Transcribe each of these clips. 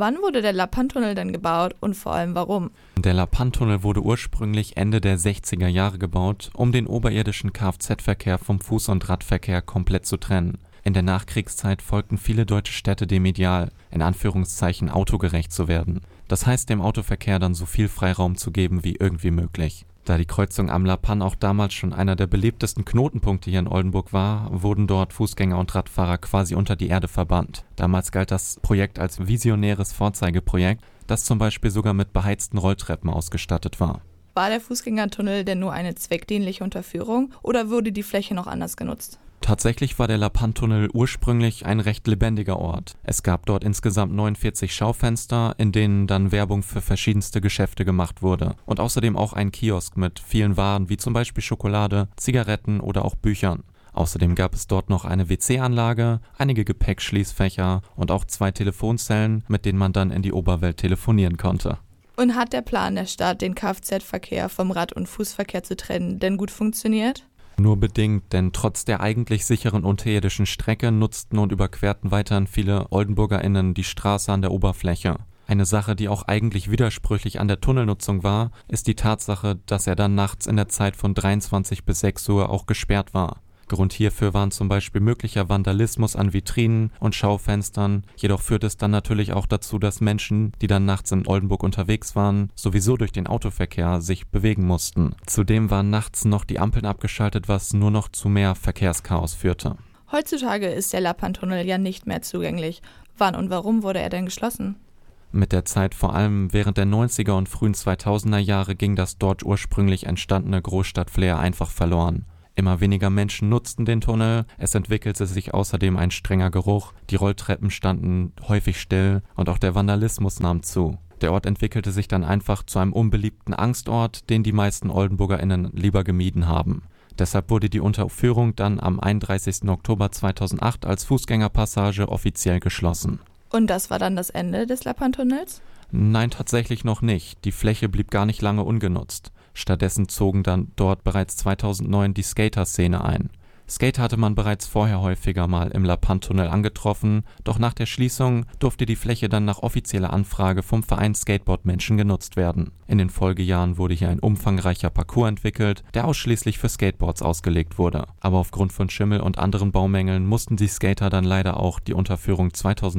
Wann wurde der Lappan-Tunnel denn gebaut und vor allem warum? Der Lappan-Tunnel wurde ursprünglich Ende der 60er Jahre gebaut, um den oberirdischen Kfz-Verkehr vom Fuß- und Radverkehr komplett zu trennen. In der Nachkriegszeit folgten viele deutsche Städte dem Ideal, in Anführungszeichen autogerecht zu werden. Das heißt, dem Autoverkehr dann so viel Freiraum zu geben wie irgendwie möglich. Da die Kreuzung am Lappan auch damals schon einer der beliebtesten Knotenpunkte hier in Oldenburg war, wurden dort Fußgänger und Radfahrer quasi unter die Erde verbannt. Damals galt das Projekt als visionäres Vorzeigeprojekt, das zum Beispiel sogar mit beheizten Rolltreppen ausgestattet war. War der Fußgängertunnel denn nur eine zweckdienliche Unterführung oder wurde die Fläche noch anders genutzt? Tatsächlich war der Lappan-Tunnel ursprünglich ein recht lebendiger Ort. Es gab dort insgesamt 49 Schaufenster, in denen dann Werbung für verschiedenste Geschäfte gemacht wurde. Und außerdem auch ein Kiosk mit vielen Waren wie zum Beispiel Schokolade, Zigaretten oder auch Büchern. Außerdem gab es dort noch eine WC-Anlage, einige Gepäckschließfächer und auch 2 Telefonzellen, mit denen man dann in die Oberwelt telefonieren konnte. Und hat der Plan der Stadt, den Kfz-Verkehr vom Rad- und Fußverkehr zu trennen, denn gut funktioniert? Nur bedingt, denn trotz der eigentlich sicheren unterirdischen Strecke nutzten und überquerten weiterhin viele OldenburgerInnen die Straße an der Oberfläche. Eine Sache, die auch eigentlich widersprüchlich an der Tunnelnutzung war, ist die Tatsache, dass er dann nachts in der Zeit von 23 bis 6 Uhr auch gesperrt war. Grund hierfür waren zum Beispiel möglicher Vandalismus an Vitrinen und Schaufenstern, jedoch führt es dann natürlich auch dazu, dass Menschen, die dann nachts in Oldenburg unterwegs waren, sowieso durch den Autoverkehr sich bewegen mussten. Zudem waren nachts noch die Ampeln abgeschaltet, was nur noch zu mehr Verkehrschaos führte. Heutzutage ist der Lappan-Tunnel ja nicht mehr zugänglich. Wann und warum wurde er denn geschlossen? Mit der Zeit, vor allem während der 90er und frühen 2000er Jahre, ging das dort ursprünglich entstandene Großstadt-Flair einfach verloren. Immer weniger Menschen nutzten den Tunnel, es entwickelte sich außerdem ein strenger Geruch, die Rolltreppen standen häufig still und auch der Vandalismus nahm zu. Der Ort entwickelte sich dann einfach zu einem unbeliebten Angstort, den die meisten OldenburgerInnen lieber gemieden haben. Deshalb wurde die Unterführung dann am 31. Oktober 2008 als Fußgängerpassage offiziell geschlossen. Und das war dann das Ende des Lappan-Tunnels? Nein, tatsächlich noch nicht. Die Fläche blieb gar nicht lange ungenutzt. Stattdessen zogen dann dort bereits 2009 die Skater-Szene ein. Skater hatte man bereits vorher häufiger mal im Lappan-Tunnel angetroffen, doch nach der Schließung durfte die Fläche dann nach offizieller Anfrage vom Verein Skateboard-Menschen genutzt werden. In den Folgejahren wurde hier ein umfangreicher Parcours entwickelt, der ausschließlich für Skateboards ausgelegt wurde. Aber aufgrund von Schimmel und anderen Baumängeln mussten die Skater dann leider auch die Unterführung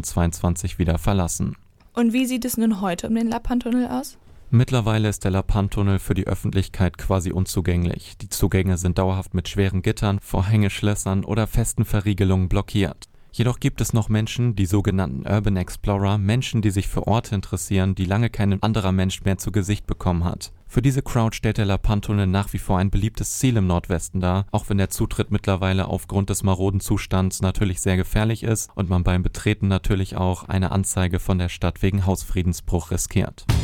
2022 wieder verlassen. Und wie sieht es nun heute um den Lappan-Tunnel aus? Mittlerweile ist der Lappan-Tunnel für die Öffentlichkeit quasi unzugänglich. Die Zugänge sind dauerhaft mit schweren Gittern, Vorhängeschlössern oder festen Verriegelungen blockiert. Jedoch gibt es noch Menschen, die sogenannten Urban Explorer, Menschen, die sich für Orte interessieren, die lange kein anderer Mensch mehr zu Gesicht bekommen hat. Für diese Crowd stellt der Lappan-Tunnel nach wie vor ein beliebtes Ziel im Nordwesten dar, auch wenn der Zutritt mittlerweile aufgrund des maroden Zustands natürlich sehr gefährlich ist und man beim Betreten natürlich auch eine Anzeige von der Stadt wegen Hausfriedensbruch riskiert.